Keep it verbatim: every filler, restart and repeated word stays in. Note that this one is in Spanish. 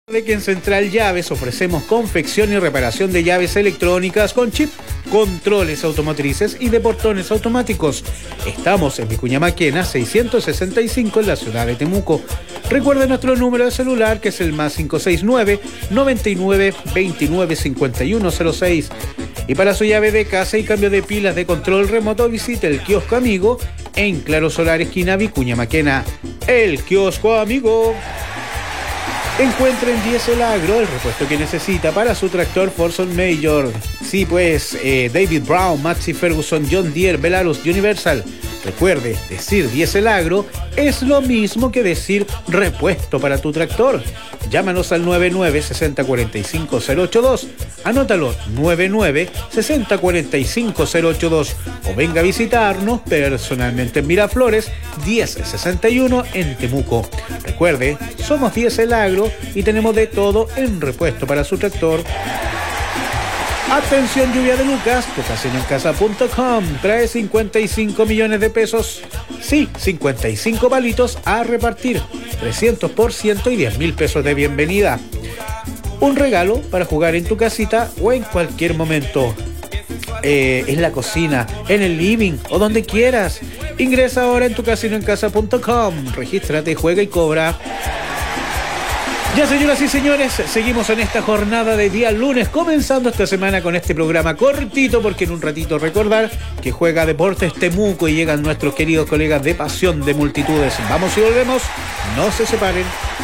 De que en Central Llaves ofrecemos confección y reparación de llaves electrónicas con chip, controles automotrices y de portones automáticos. Estamos en Vicuña Maquena seiscientos sesenta y cinco en la ciudad de Temuco. Recuerde nuestro número de celular, que es el más cinco seis nueve, noventa y nueve, veintinueve, cincuenta y uno cero seis. Y para su llave de casa y cambio de pilas de control remoto, visite el kiosco Amigo en Claro Solar, esquina Vicuña Maquena. El kiosco Amigo. Encuentra en Diesel Agro el repuesto que necesita para su tractor Forson Major. Sí, pues, eh, David Brown, Maxi Ferguson, John Deere, Belarus, Universal. Recuerde, decir Diesel Agro es lo mismo que decir repuesto para tu tractor. Llámanos al nueve nueve, seis cero cuatro cinco, cero ocho dos. Anótalo, nueve nueve, seis cero cuatro cinco, cero ocho dos. O venga a visitarnos personalmente en Miraflores, diez sesenta y uno en Temuco. Recuerde, somos Diesel Agro y tenemos de todo en repuesto para su tractor. Atención, lluvia de Lucas, tu casino en casa punto com trae cincuenta y cinco millones de pesos. Sí, cincuenta y cinco palitos a repartir, trescientos por ciento y diez mil pesos de bienvenida. Un regalo para jugar en tu casita o en cualquier momento. Eh, en la cocina, en el living o donde quieras. Ingresa ahora en tu casino en casa punto com, regístrate, juega y cobra. Ya, señoras y señores, seguimos en esta jornada de día lunes, comenzando esta semana con este programa cortito, porque en un ratito recordar que juega Deportes Temuco y llegan nuestros queridos colegas de Pasión de Multitudes. Vamos y volvemos, no se separen.